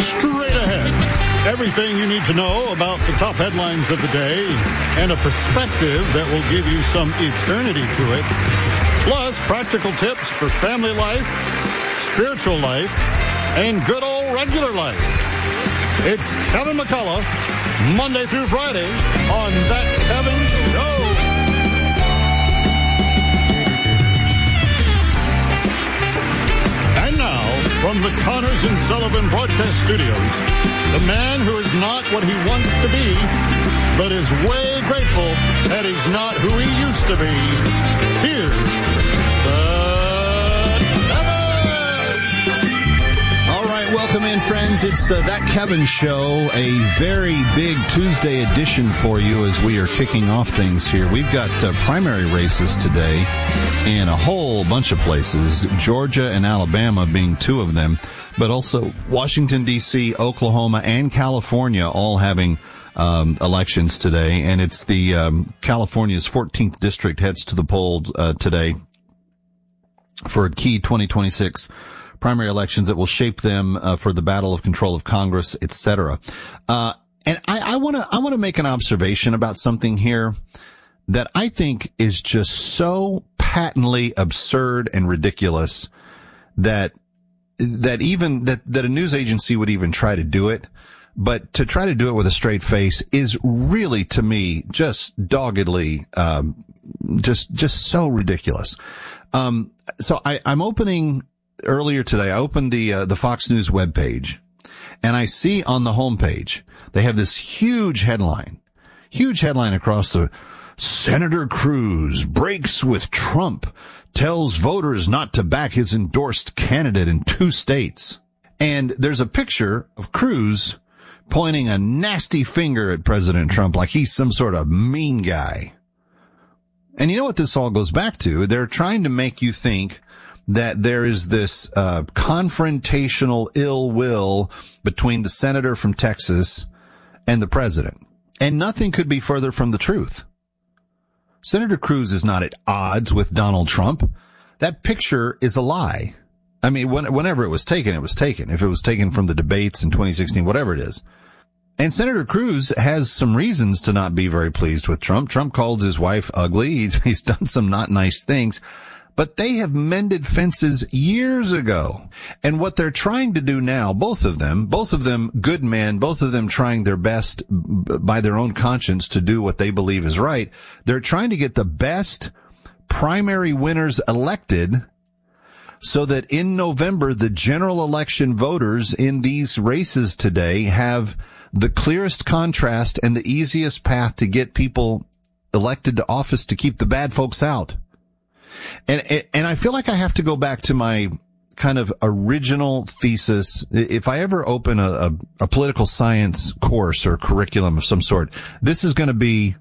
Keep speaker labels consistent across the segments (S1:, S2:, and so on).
S1: straight ahead. Everything you need to know about the top headlines of the day and a perspective that will give you some eternity to it. Plus, practical tips for family life, spiritual life, and good old regular life. It's Kevin McCullough, Monday through Friday on That Kevin Show. And now, from the Connors and Sullivan Broadcast Studios, the man who is not what he wants to be, but is way grateful that he's not who he used to be. Here's
S2: welcome in, friends. It's That Kevin Show, a very big Tuesday edition for you as we are kicking off things here. We've got primary races today in a whole bunch of places, Georgia and Alabama being two of them, but also Washington, D.C., Oklahoma, and California all having elections today. And it's the California's 14th district heads to the polls today for a key 2026 primary elections that will shape them for the battle of control of Congress, etc. And I want to make an observation about something here that I think is just so patently absurd and ridiculous that a news agency would even try to do it. But to try to do it with a straight face is really, to me, just doggedly, just so ridiculous. So I'm opening. Earlier today, I opened the Fox News webpage, and I see on the homepage, they have this huge headline across the, Senator Cruz breaks with Trump, tells voters not to back his endorsed candidate in 2 states. And there's a picture of Cruz pointing a nasty finger at President Trump like he's some sort of mean guy. And you know what this all goes back to? They're trying to make you think that there is this confrontational ill will between the senator from Texas and the president. And nothing could be further from the truth. Senator Cruz is not at odds with Donald Trump. That picture is a lie. I mean, whenever it was taken, it was taken. If it was taken from the debates in 2016, whatever it is. And Senator Cruz has some reasons to not be very pleased with Trump. Trump called his wife ugly. He's done some not nice things. But they have mended fences years ago. And what they're trying to do now, both of them good men, both of them trying their best by their own conscience to do what they believe is right. They're trying to get the best primary winners elected so that in November, the general election voters in these races today have the clearest contrast and the easiest path to get people elected to office to keep the bad folks out. And I feel like I have to go back to my kind of original thesis. If I ever open a political science course or curriculum of some sort, this is going to be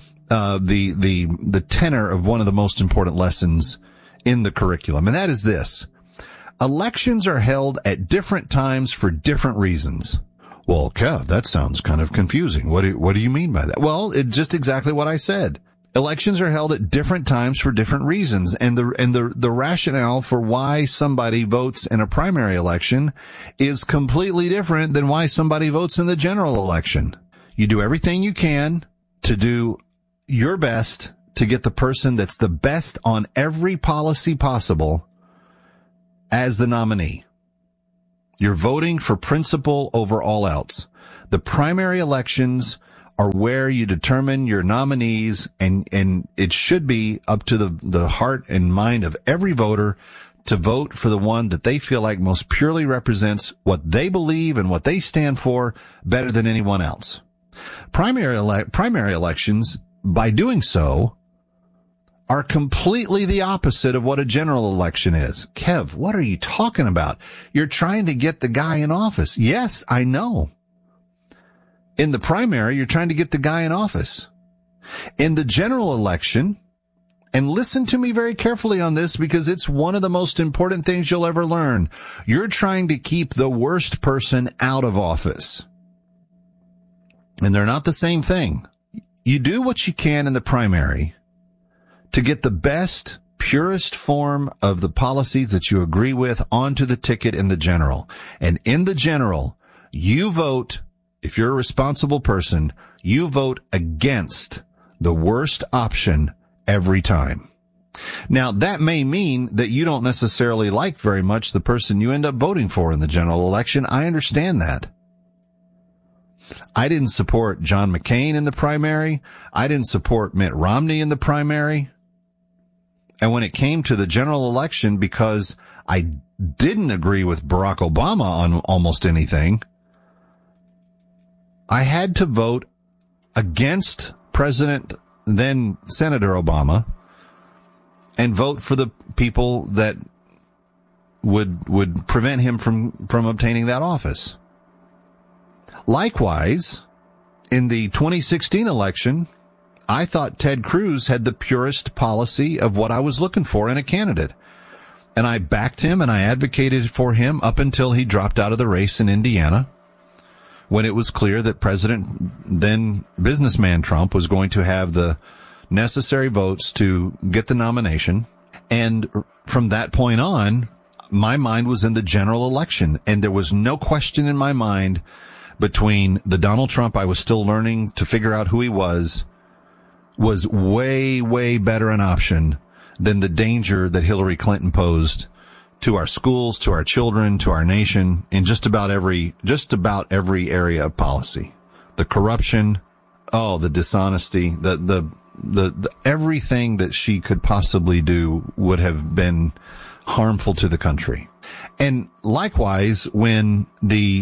S2: the tenor of one of the most important lessons in the curriculum, and that is this: elections are held at different times for different reasons. Well, Kev, that sounds kind of confusing. What do you mean by that? Well, it's just exactly what I said. Elections are held at different times for different reasons, and the rationale for why somebody votes in a primary election is completely different than why somebody votes in the general election. You do everything you can to do your best to get the person that's the best on every policy possible as the nominee. You're voting for principle over all else. The primary elections are where you determine your nominees, and it should be up to the heart and mind of every voter to vote for the one that they feel like most purely represents what they believe and what they stand for better than anyone else. Primary elections, by doing so, are completely the opposite of what a general election is. Kev, what are you talking about? You're trying to get the guy in office. Yes, I know. In the primary, you're trying to get the guy in office. In the general election, and listen to me very carefully on this because it's one of the most important things you'll ever learn, you're trying to keep the worst person out of office. And they're not the same thing. You do what you can in the primary to get the best, purest form of the policies that you agree with onto the ticket in the general. And in the general, You vote, if you're a responsible person, you vote against the worst option every time. Now, that may mean that you don't necessarily like very much the person you end up voting for in the general election. I understand that. I didn't support John McCain in the primary. I didn't support Mitt Romney in the primary. And when it came to the general election, because I didn't agree with Barack Obama on almost anything, I had to vote against President, then Senator Obama, and vote for the people that would prevent him from obtaining that office. Likewise, in the 2016 election, I thought Ted Cruz had the purest policy of what I was looking for in a candidate. And I backed him and I advocated for him up until he dropped out of the race in Indiana, when it was clear that then businessman Trump was going to have the necessary votes to get the nomination. And from that point on, my mind was in the general election, and there was no question in my mind between the Donald Trump I was still learning to figure out who he was way, way better an option than the danger that Hillary Clinton posed to our schools, to our children, to our nation, in just about every area of policy. The corruption, the dishonesty, the everything that she could possibly do would have been harmful to the country. And likewise, when the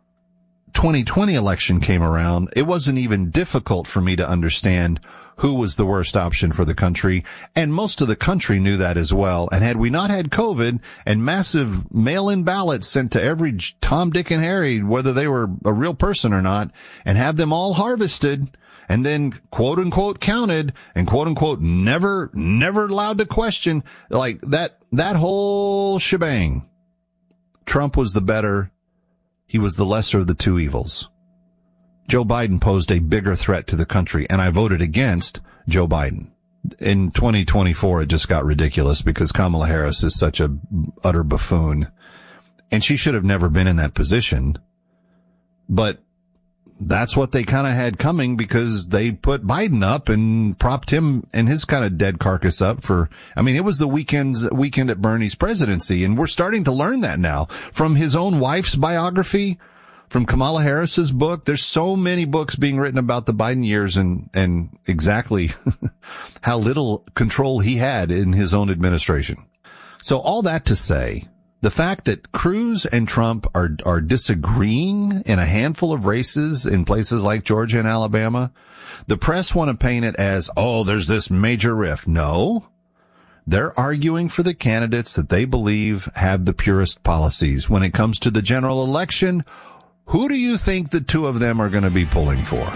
S2: 2020 election came around, it wasn't even difficult for me to understand who was the worst option for the country. And most of the country knew that as well. And had we not had COVID and massive mail-in ballots sent to every Tom, Dick, and Harry, whether they were a real person or not, and have them all harvested and then quote unquote counted and quote unquote never allowed to question, like that whole shebang, Trump was the better. He was the lesser of the two evils. Joe Biden posed a bigger threat to the country, and I voted against Joe Biden. In 2024, it just got ridiculous because Kamala Harris is such a utter buffoon, and she should have never been in that position. But that's what they kind of had coming, because they put Biden up and propped him and his kind of dead carcass up for, it was the weekend at Bernie's presidency. And we're starting to learn that now from his own wife's biography, from Kamala Harris's book. There's so many books being written about the Biden years and exactly how little control he had in his own administration. So all that to say, the fact that Cruz and Trump are disagreeing in a handful of races in places like Georgia and Alabama, the press want to paint it as, there's this major rift. No, they're arguing for the candidates that they believe have the purest policies. When it comes to the general election, who do you think the two of them are going to be pulling for?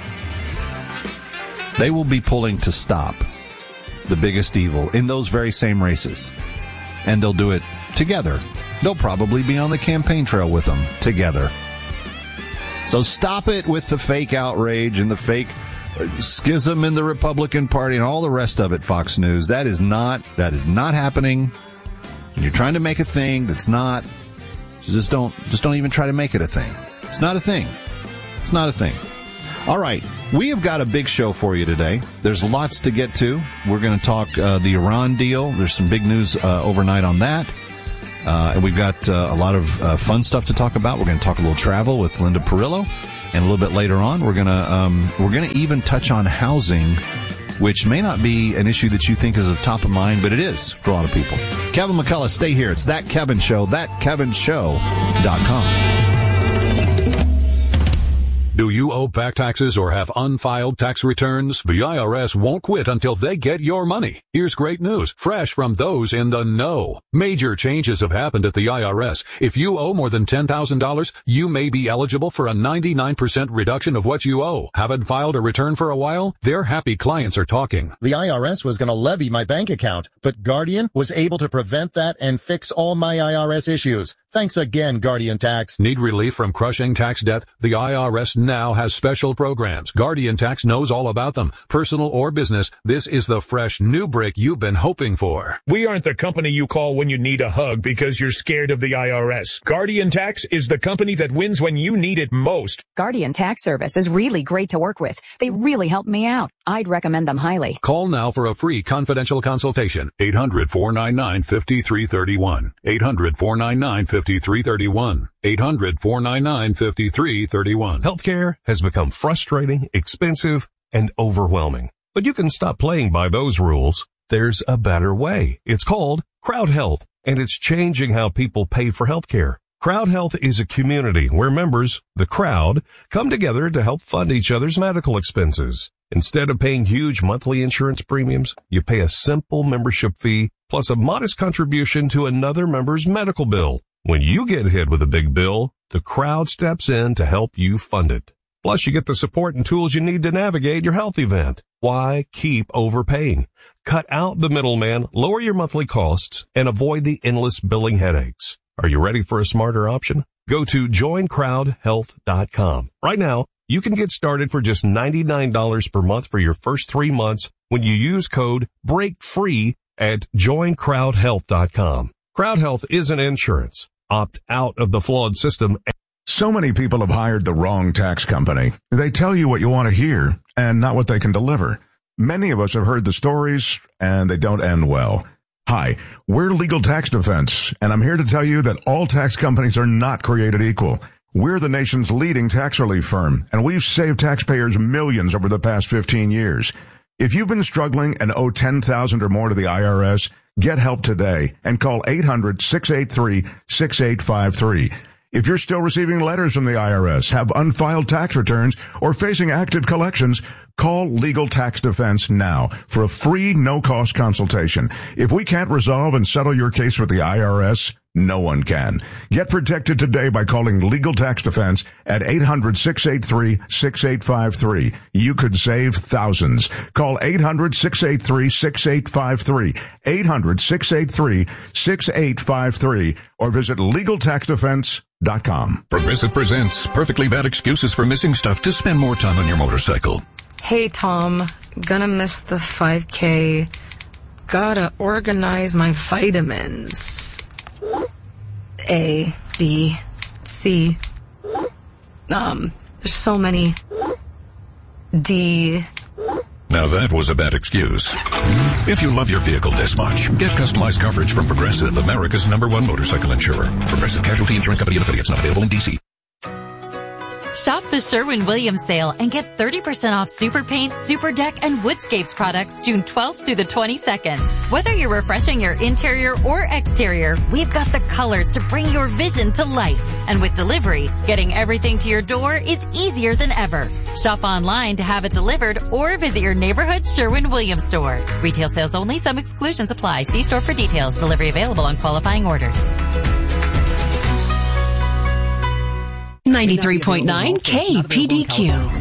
S2: They will be pulling to stop the biggest evil in those very same races. And they'll do it together. They'll probably be on the campaign trail with them together. So stop it with the fake outrage and the fake schism in the Republican Party and all the rest of it, Fox News. That is not happening. And you're trying to make a thing that's not. Just don't even try to make it a thing. It's not a thing. It's not a thing. All right. We have got a big show for you today. There's lots to get to. We're going to talk the Iran deal. There's some big news overnight on that. And we've got a lot of fun stuff to talk about. We're going to talk a little travel with Linda Perillo. And a little bit later on, we're going to even touch on housing, which may not be an issue that you think is of top of mind, but it is for a lot of people. Kevin McCullough, stay here. It's That Kevin Show, thatkevinshow.com.
S3: Do you owe back taxes or have unfiled tax returns? The IRS won't quit until they get your money. Here's great news, fresh from those in the know. Major changes have happened at the IRS. If you owe more than $10,000, you may be eligible for a 99% reduction of what you owe. Haven't filed a return for a while? Their happy clients are talking.
S4: The IRS was going to levy my bank account, but Guardian was able to prevent that and fix all my IRS issues. Thanks again, Guardian Tax.
S3: Need relief from crushing tax debt? The IRS now has special programs. Guardian Tax knows all about them. Personal or business, this is the fresh new brick you've been hoping for.
S5: We aren't the company you call when you need a hug because you're scared of the IRS. Guardian Tax is the company that wins when you need it most.
S6: Guardian Tax Service is really great to work with. They really helped me out. I'd recommend them highly.
S3: Call now for a free confidential consultation. 800-499-5331. 800-499-5331. 800-499-5331.
S7: Healthcare has become frustrating, expensive, and overwhelming. But you can stop playing by those rules. There's a better way. It's called Crowd Health, and it's changing how people pay for healthcare. Crowd Health is a community where members, the crowd, come together to help fund each other's medical expenses. Instead of paying huge monthly insurance premiums, you pay a simple membership fee plus a modest contribution to another member's medical bill. When you get hit with a big bill, the crowd steps in to help you fund it. Plus, you get the support and tools you need to navigate your health event. Why keep overpaying? Cut out the middleman, lower your monthly costs, and avoid the endless billing headaches. Are you ready for a smarter option? Go to joincrowdhealth.com. Right now, you can get started for just $99 per month for your first 3 months when you use code BREAKFREE at joincrowdhealth.com. Crowd Health isn't insurance. Opt out of the flawed system.
S8: So many people have hired the wrong tax company. They tell you what you want to hear and not what they can deliver. Many of us have heard the stories, and they don't end well. Hi, we're Legal Tax Defense, and I'm here to tell you that all tax companies are not created equal. We're the nation's leading tax relief firm, and we've saved taxpayers millions over the past 15 years. If you've been struggling and owe $10,000 or more to the IRS, get help today and call 800-683-6853. If you're still receiving letters from the IRS, have unfiled tax returns, or facing active collections, call Legal Tax Defense now for a free, no-cost consultation. If we can't resolve and settle your case with the IRS, no one can. Get protected today by calling Legal Tax Defense at 800-683-6853. You could save thousands. Call 800-683-6853. 800-683-6853 or visit LegalTaxDefense.com.
S9: Progressive presents Perfectly Bad Excuses for Missing Stuff to Spend More Time on Your Motorcycle.
S10: Hey, Tom. Gonna miss the 5K. Gotta organize my vitamins. A, B, C. There's so many. D.
S9: Now that was a bad excuse. If you love your vehicle this much, get customized coverage from Progressive, America's #1 motorcycle insurer. Progressive Casualty Insurance Company and affiliates, not available in D.C.
S11: Shop the Sherwin-Williams sale and get 30% off Super Paint, Super Deck, and Woodscapes products June 12th through the 22nd. Whether you're refreshing your interior or exterior, we've got the colors to bring your vision to life. And with delivery, getting everything to your door is easier than ever. Shop online to have it delivered or visit your neighborhood Sherwin-Williams store. Retail sales only. Some exclusions apply. See store for details. Delivery available on qualifying orders.
S12: 93.9 KPDQ.